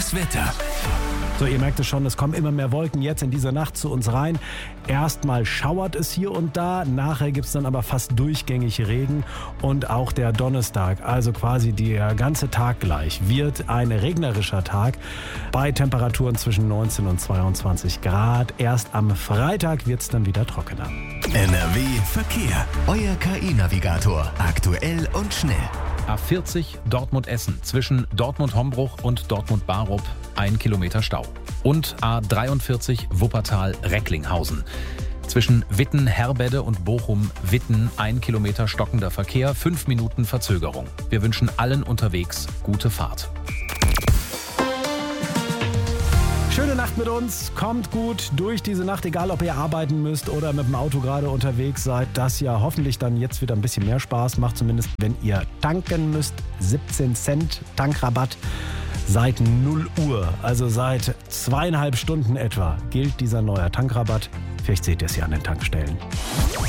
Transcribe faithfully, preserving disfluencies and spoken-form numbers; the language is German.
Das Wetter. So, ihr merkt es schon, es kommen immer mehr Wolken jetzt in dieser Nacht zu uns rein. Erstmal schauert es hier und da, nachher gibt es dann aber fast durchgängig Regen. Und auch der Donnerstag, also quasi der ganze Tag gleich, wird ein regnerischer Tag bei Temperaturen zwischen neunzehn und zweiundzwanzig Grad. Erst am Freitag wird es dann wieder trockener. N R W Verkehr. Euer K I-Navigator. Aktuell und schnell. A vierzig Dortmund-Essen zwischen Dortmund-Hombruch und Dortmund-Barup ein Kilometer Stau. Und A dreiundvierzig Wuppertal-Recklinghausen. Zwischen Witten-Herbede und Bochum-Witten ein Kilometer stockender Verkehr, fünf Minuten Verzögerung. Wir wünschen allen unterwegs gute Fahrt. Schöne Nacht mit uns, kommt gut durch diese Nacht, egal ob ihr arbeiten müsst oder mit dem Auto gerade unterwegs seid. Das ja hoffentlich dann jetzt wieder ein bisschen mehr Spaß macht, zumindest wenn ihr tanken müsst. siebzehn Cent Tankrabatt seit null Uhr, also seit zweieinhalb Stunden etwa gilt dieser neue Tankrabatt. Vielleicht seht ihr es ja an den Tankstellen.